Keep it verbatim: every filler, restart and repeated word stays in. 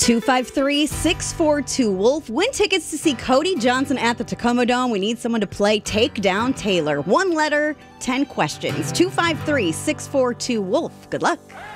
two five three, six four two, Wolf. Win tickets to see Cody Johnson at the Tacoma Dome. We need someone to play Take Down Taylor. One letter, ten questions. two five three, six four two, Wolf. Good luck.